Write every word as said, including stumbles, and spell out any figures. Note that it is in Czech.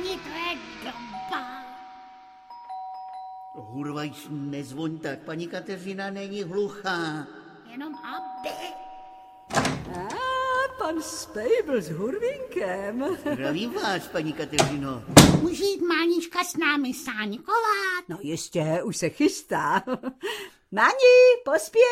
Páni, to je doba. Hurvajš, nezvoň tak, paní Kateřina není hluchá. Jenom aby. A, pan Spejbl s hurvinkem. Zdravím vás, paní Kateřino. Může jít Mánička s námi sáňkovat? No jistě, už se chystá. Mani, pospěch.